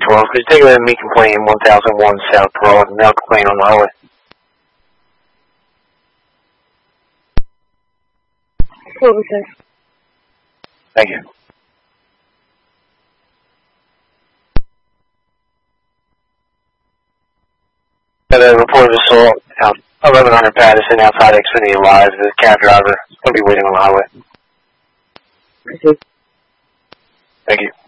312. Could you take a me complaint 1001 South Broad, now complaint on the highway? What was that? Thank you. Got a report of assault out 1100 Patterson outside Xfinity Live. The cab driver is going to be waiting on the highway. Proceed. Thank you.